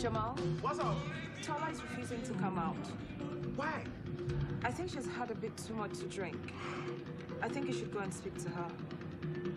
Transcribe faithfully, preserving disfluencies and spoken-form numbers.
Jamal? What's up? Tola is refusing to come out. Why? I think she's had a bit too much to drink. I think you should go and speak to her.